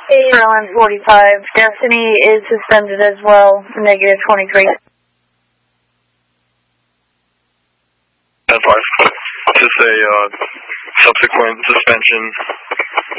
Airline 45. Destiny is suspended as well. Negative 23. Advice. Just a subsequent suspension